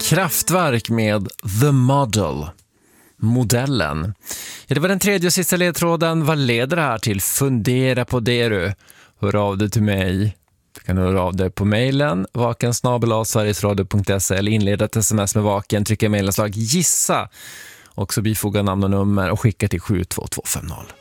Kraftwerk med The Model. Modellen. Ja, det var den tredje och sista ledtråden. Vad leder det här till? Fundera på det du. Hör av dig till mig. Du kan höra av dig på mejlen vaken@sverigesradio.se eller inleda ett sms med vaken, trycka mejlanslag gissa och så bifoga namn och nummer och skicka till 72250.